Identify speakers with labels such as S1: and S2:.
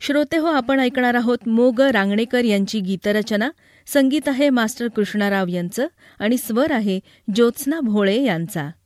S1: श्रोते हो, आपण ऐकणार आहोत मोग रांगणेकर यांची गीतरचना. संगीत आहे मास्टर कृष्णाराव यांचं आणि स्वर आहे ज्योत्स्ना भोळे यांचा.